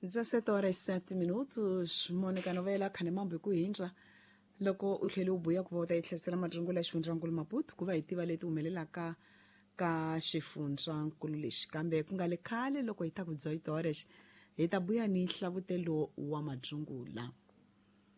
17 horas 7 minutos. Monica Novela khane mambo ku hindra loko u tlhela u buya ku va u ta tlherisela majungula xifundzankulu Maputo ku va hi tiva leti humelelaka ka xifundzankulu lexi kambe ku nga le khale loko hi ta ku 18 horas hi ta buya ni hlavutelo wa majungula.